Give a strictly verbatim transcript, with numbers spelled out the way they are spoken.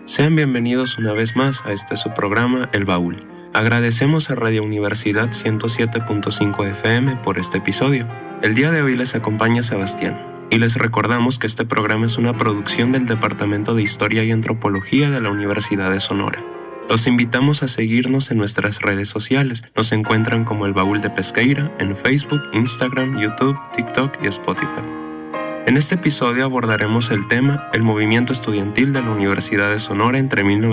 Sean bienvenidos una vez más a este su programa El Baúl. Agradecemos a Radio Universidad ciento siete punto cinco F M por este episodio. El día de hoy les acompaña Sebastián y les recordamos que este programa es una producción del Departamento de Historia y Antropología de la Universidad de Sonora. Los invitamos a seguirnos en nuestras redes sociales. Nos encuentran como El Baúl de Pesqueira en Facebook, Instagram, YouTube, TikTok y Spotify. En este episodio abordaremos el tema El movimiento estudiantil de la Universidad de Sonora entre mil novecientos